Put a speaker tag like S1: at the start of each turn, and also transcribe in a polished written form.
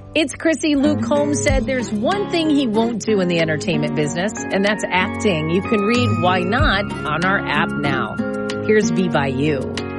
S1: It's Chrissy. Luke Combs said there's one thing he won't do in the entertainment business, and that's acting. You can read Why Not on our app now. Here's Be By You.